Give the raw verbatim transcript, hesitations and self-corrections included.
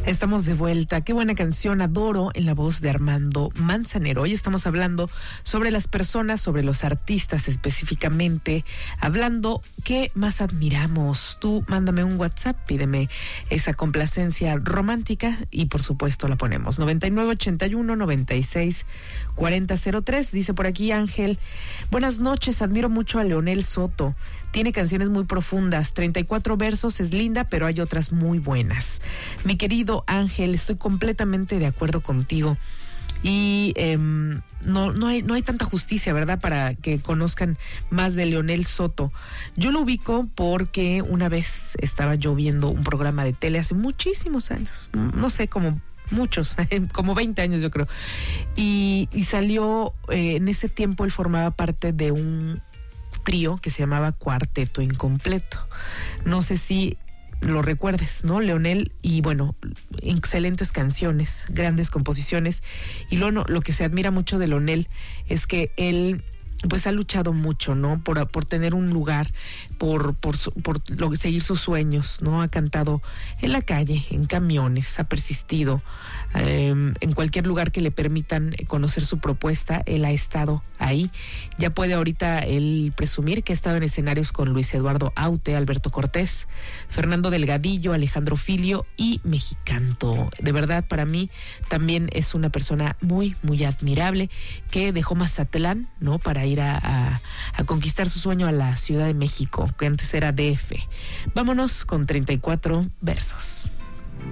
Estamos de vuelta. Qué buena canción, Adoro, en la voz de Armando Manzanero. Hoy estamos hablando sobre las personas, sobre los artistas específicamente, hablando qué más admiramos. Tú mándame un WhatsApp, pídeme esa complacencia romántica y por supuesto la ponemos. noventa y nueve ochenta y uno noventa y seis cuarenta cero tres. Dice por aquí Ángel, buenas noches, admiro mucho a Leonel Soto. Tiene canciones muy profundas, treinta y cuatro versos, es linda, pero hay otras muy buenas. Mi querido Ángel, estoy completamente de acuerdo contigo. Y eh, no, no, hay, no hay tanta justicia, ¿verdad?, para que conozcan más de Leonel Soto. Yo lo ubico porque una vez estaba yo viendo un programa de tele hace muchísimos años, no sé, como muchos, como veinte años yo creo. Y, y salió, eh, en ese tiempo él formaba parte de un trío que se llamaba Cuarteto Incompleto. No sé si lo recuerdes, ¿no? Leonel, y bueno, excelentes canciones, grandes composiciones. Y lo, no, lo que se admira mucho de Leonel es que él pues ha luchado mucho, ¿no? Por, por tener un lugar, por, por, por lo, seguir sus sueños, ¿no? Ha cantado en la calle, en camiones, ha persistido eh, en cualquier lugar que le permitan conocer su propuesta. Él ha estado ahí. Ya puede ahorita él presumir que ha estado en escenarios con Luis Eduardo Aute, Alberto Cortés, Fernando Delgadillo, Alejandro Filio y Mexicanto. De verdad, para mí también es una persona muy, muy admirable, que dejó Mazatlán, ¿no? Para ir a, a, a conquistar su sueño a la Ciudad de México, que antes era D F. Vámonos con treinta y cuatro versos.